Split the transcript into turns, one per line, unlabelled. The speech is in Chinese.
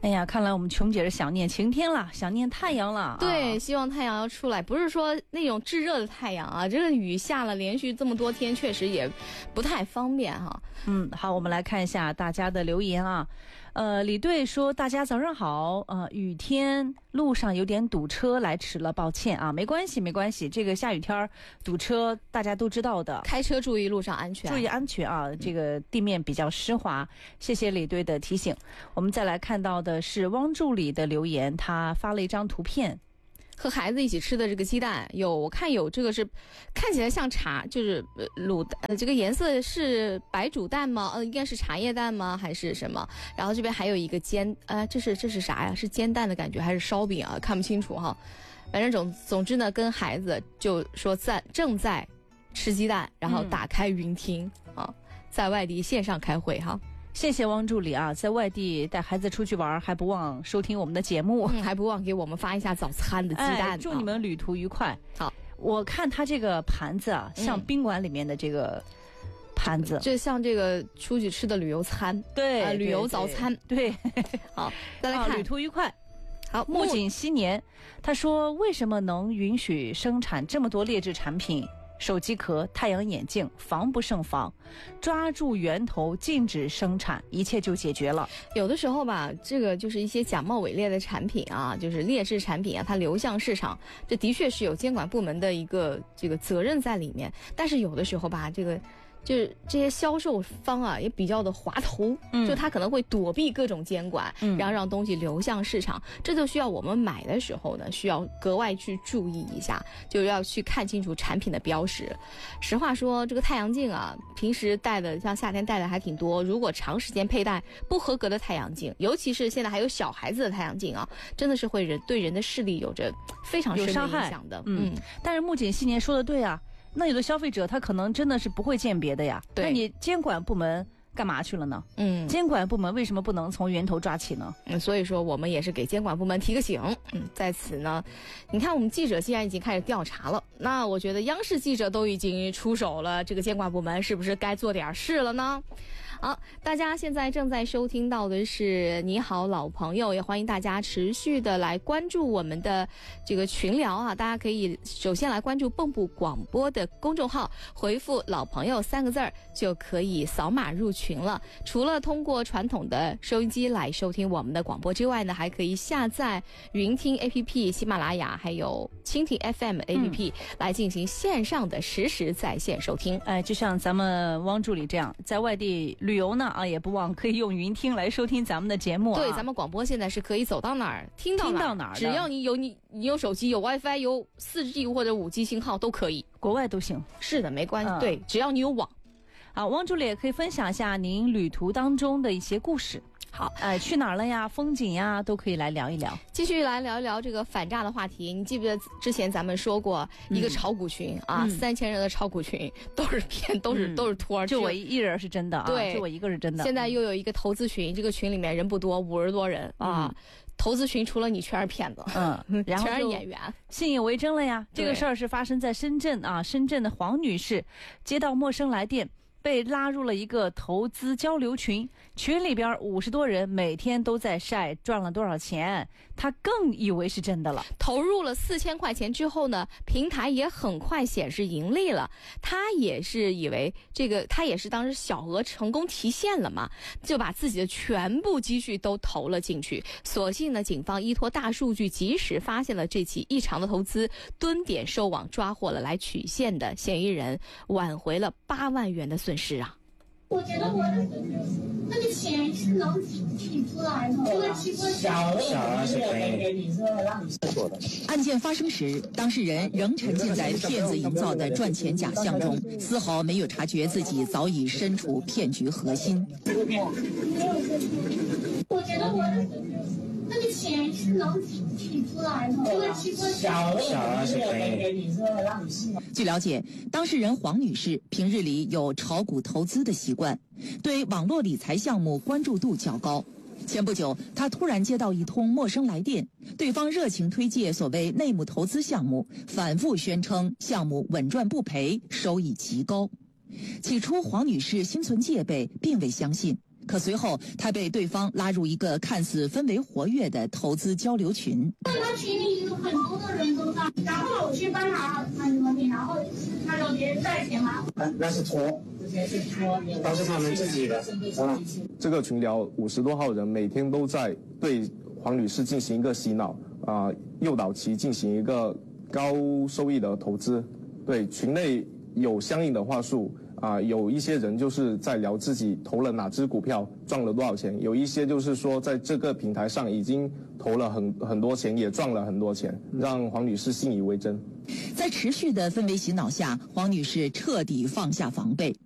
哎呀，看来我们琼姐是想念晴天了，想念太阳了。
对，希望太阳要出来，不是说那种炙热的太阳啊，这个雨下了连续这么多天，确实也不太方便哈。
好，我们来看一下大家的留言啊。李队说大家早上好，雨天路上有点堵车，来迟了，抱歉啊，没关系，这个下雨天堵车大家都知道的，
开车注意路上安全，
注意安全啊，这个地面比较湿滑，谢谢李队的提醒。我们再来看到的是汪助理的留言，他发了一张图片。
和孩子一起吃的这个鸡蛋，我看有这个是看起来像茶，就是卤这个颜色是白煮蛋吗？应该是茶叶蛋吗？还是什么？然后这边还有一个煎，这是啥呀？是煎蛋的感觉还是烧饼啊？看不清楚哈。反正总之呢，跟孩子就说正在吃鸡蛋，然后打开云听啊，在外地线上开会哈。
谢谢汪助理啊，在外地带孩子出去玩，还不忘收听我们的节目，
还不忘给我们发一下早餐的鸡蛋。
祝你们旅途愉快。
好，
我看它这个盘子啊，像宾馆里面的这个盘子，
这像这个出去吃的旅游餐，
对，
旅游早餐，
对。
好，再来看
旅途愉快。
好，
木槿昔年他说，为什么能允许生产这么多劣质产品？手机壳、太阳眼镜，防不胜防，抓住源头，禁止生产，一切就解决了。
有的时候吧，这个就是一些假冒伪劣的产品啊，就是劣质产品啊，它流向市场，这的确是有监管部门的一个这个责任在里面。但是有的时候吧，就是这些销售方啊也比较的滑头，就他可能会躲避各种监管，然后让东西流向市场，这就需要我们买的时候呢，需要格外去注意一下，就要去看清楚产品的标识。实话说，这个太阳镜啊，平时戴的像夏天戴的还挺多，如果长时间佩戴不合格的太阳镜，尤其是现在还有小孩子的太阳镜啊，真的是会对人的视力有着非常深的影响的。
但是木槿昔年说的对啊。那有的消费者他可能真的是不会鉴别的呀，
对，
那你监管部门干嘛去了呢？监管部门为什么不能从源头抓起呢？
所以说我们也是给监管部门提个醒。在此呢，你看我们记者既然已经开始调查了，那我觉得央视记者都已经出手了，这个监管部门是不是该做点事了呢？好，大家现在正在收听到的是你好老朋友，也欢迎大家持续的来关注我们的这个群聊啊，大家可以首先来关注蚌埠广播的公众号，回复老朋友3个字就可以扫码入群了。除了通过传统的收音机来收听我们的广播之外呢，还可以下载云听 APP、喜马拉雅还有蜻蜓 FM APP 来进行线上的实时在线收听。
就像咱们汪助理这样在外地旅游呢也不忘可以用云听来收听咱们的节目。
对，咱们广播现在是可以走到哪儿听到哪儿，只要你有手机，有 WiFi， 有 4G 或者 5G 信号都可以，
国外都行。
是的，没关系。对，只要你有网。
好，汪助理也可以分享一下您旅途当中的一些故事。好，去哪儿了呀？风景呀，都可以来聊一聊。
继续来聊一聊这个反诈的话题。你记不记得之前咱们说过一个炒股群3000人的炒股群都是骗，都是托儿，
就我一人是真的啊，
对，
就我一个是真的。
现在又有一个投资群，这个群里面人不多，50多人啊。投资群除了你全是骗子，
然后
全是演员，
信以为真了呀。这个事儿是发生在深圳啊，深圳的黄女士接到陌生来电，被拉入了一个投资交流群，群里边50多人，每天都在晒赚了多少钱，他更以为是真的了。
投入了4000块钱之后呢，平台也很快显示盈利了，他也是以为他也是当时小额成功提现了嘛，就把自己的全部积蓄都投了进去。所幸呢，警方依托大数据及时发现了这起异常的投资，蹲点收网，抓获了来取现的嫌疑人，挽回了8万元的损失啊。
我觉得我的那个钱是能提出来的，这个提出小额是可以
做的。案件发生时，当事人仍沉浸在骗子营造的赚钱假象中，丝毫没有察觉自己早已身处骗局核心。
我觉得我的那个钱是能提出来的，这个提出小额是可以。
据了解，当事人黄女士平日里有炒股投资的习惯，对网络理财项目关注度较高。前不久，她突然接到一通陌生来电，对方热情推介所谓内幕投资项目，反复宣称项目稳赚不赔，收益极高。起初，黄女士心存戒备，并未相信。 可随后她被对方拉入一个看似氛围活跃的投资交流群。
他群里有很多的人都在，然后我去帮他什么的，然后他有别人带钱吗？
那是托，都是他们自己的。
这个群聊50多号人，每天都在对黄女士进行一个洗脑，诱导其进行一个高收益的投资。对，群内有相应的话术。有一些人就是在聊自己投了哪只股票赚了多少钱，有一些就是说在这个平台上已经投了很多钱，也赚了很多钱，让黄女士信以为真。
在持续的氛围洗脑下，黄女士彻底放下防备。